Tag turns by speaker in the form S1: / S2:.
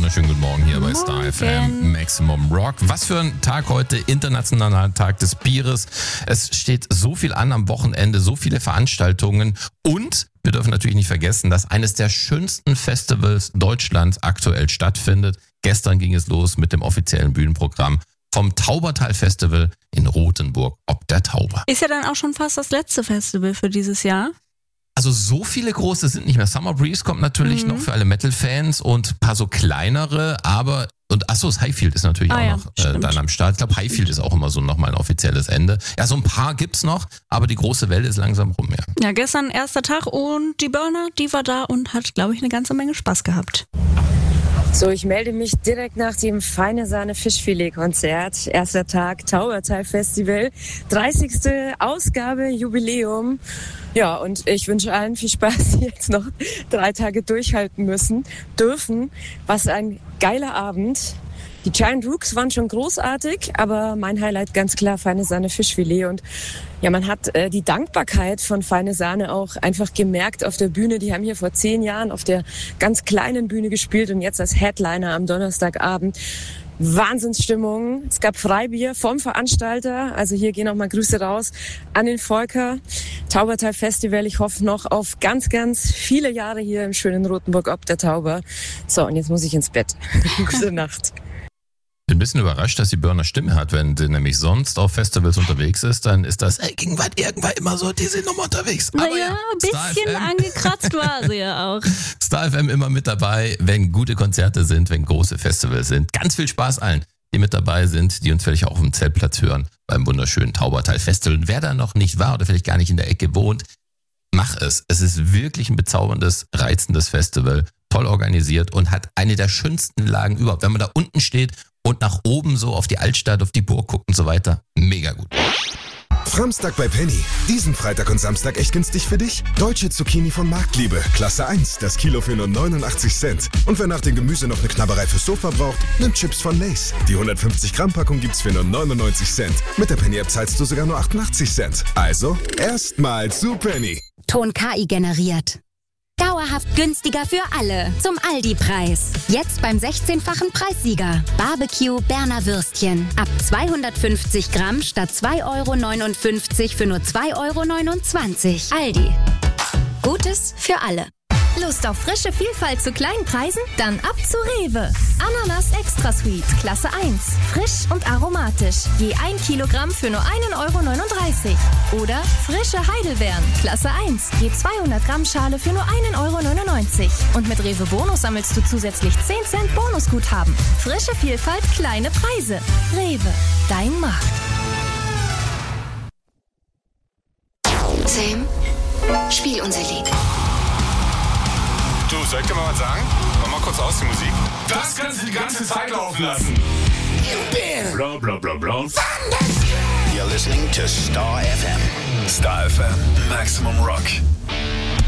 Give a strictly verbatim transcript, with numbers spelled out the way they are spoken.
S1: wunderschönen guten Morgen hier bei Star F M Maximum Rock. Was für ein Tag heute, internationaler Tag des Bieres. Es steht so viel an am Wochenende, so viele Veranstaltungen und wir dürfen natürlich nicht vergessen, dass eines der schönsten Festivals Deutschlands aktuell stattfindet. Gestern ging es los mit dem offiziellen Bühnenprogramm vom Taubertal Festival in Rothenburg ob der Tauber.
S2: Ist ja dann auch schon fast das letzte Festival für dieses Jahr.
S1: Also so viele große sind nicht mehr. Summer Breeze kommt natürlich mhm. noch für alle Metal-Fans und ein paar so kleinere, aber und achso, das Highfield ist natürlich ah, auch ja, noch äh, dann am Start. Ich glaube, Highfield ist auch immer so nochmal ein offizielles Ende. Ja, so ein paar gibt's noch, aber die große Welle ist langsam rum, ja.
S2: Ja, gestern erster Tag und die Burner, die war da und hat, glaube ich, eine ganze Menge Spaß gehabt.
S3: So, ich melde mich direkt nach dem Feine Sahne Fischfilet-Konzert. Erster Tag, Taubertal Festival, dreißigste Ausgabe, Jubiläum. Ja, und ich wünsche allen viel Spaß, die jetzt noch drei Tage durchhalten müssen, dürfen. Was ein geiler Abend. Die Giant Rooks waren schon großartig, aber mein Highlight ganz klar Feine Sahne Fischfilet. Und ja, man hat äh, die Dankbarkeit von Feine Sahne auch einfach gemerkt auf der Bühne. Die haben hier vor zehn Jahren auf der ganz kleinen Bühne gespielt und jetzt als Headliner am Donnerstagabend. Wahnsinnsstimmung. Es gab Freibier vom Veranstalter. Also hier gehen auch mal Grüße raus an den Volker. Taubertal Festival. Ich hoffe noch auf ganz, ganz viele Jahre hier im schönen Rothenburg ob der Tauber. So, und jetzt muss ich ins Bett. Gute Nacht.
S1: Bin ein bisschen überrascht, dass die Burner Stimme hat, wenn sie nämlich sonst auf Festivals unterwegs ist, dann ist das ey, irgendwann, irgendwann immer so diese Nummer unterwegs. Aber
S2: naja, ja, ein bisschen angekratzt war sie ja auch.
S1: Star F M immer mit dabei, wenn gute Konzerte sind, wenn große Festivals sind. Ganz viel Spaß allen, die mit dabei sind, die uns vielleicht auch auf dem Zeltplatz hören, beim wunderschönen Taubertal Festival. Und wer da noch nicht war oder vielleicht gar nicht in der Ecke wohnt, mach es. Es ist wirklich ein bezauberndes, reizendes Festival, toll organisiert und hat eine der schönsten Lagen überhaupt. Wenn man da unten steht und nach oben so auf die Altstadt, auf die Burg guckt und so weiter. Mega gut.
S4: Framstag bei Penny. Diesen Freitag und Samstag echt günstig für dich? Deutsche Zucchini von Marktliebe. Klasse eins. Das Kilo für nur neunundachtzig Cent. Und wer nach dem Gemüse noch eine Knabberei fürs Sofa braucht, nimmt Chips von Lay's. Die hundertfünfzig Gramm Packung gibt's für nur neunundneunzig Cent. Mit der Penny-App zahlst du sogar nur achtundachtzig Cent. Also, erstmal zu Penny.
S5: Ton K I generiert. Dauerhaft günstiger für alle. Zum Aldi-Preis. Jetzt beim sechzehnfachen Preissieger. Barbecue Berner Würstchen. Ab zweihundertfünfzig Gramm statt zwei Euro neunundfünfzig für nur zwei Euro neunundzwanzig. Aldi. Gutes für alle.
S6: Lust auf frische Vielfalt zu kleinen Preisen? Dann ab zu Rewe. Ananas Extra Sweet, Klasse eins. Frisch und aromatisch. Je ein Kilogramm für nur einen Euro neununddreißig. Oder frische Heidelbeeren, Klasse eins. Je zweihundert Gramm Schale für nur einen Euro neunundneunzig. Und mit Rewe Bonus sammelst du zusätzlich zehn Cent Bonusguthaben. Frische Vielfalt, kleine Preise. Rewe, dein Markt.
S5: Sam, spiel unser Lied.
S7: Du, soll ich dir mal was sagen? Mach mal kurz aus die Musik. Das kannst du die ganze Zeit laufen lassen. Bla bla bla bla.
S8: You're listening to Star F M.
S7: Star F M, Maximum Rock.